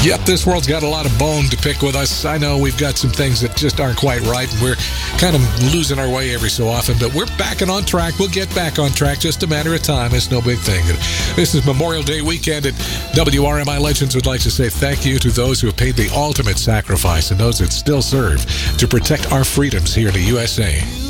Yep, this world's got a lot of bone to pick with us. I know we've got some things that just aren't quite right, and we're kind of losing our way every so often, but we're backing on track. We'll get back on track, just a matter of time. It's no big thing. This is Memorial Day weekend, and WRMI Legends would like to say thank you to those who have paid the ultimate sacrifice and those that still serve to protect our freedoms here in the USA.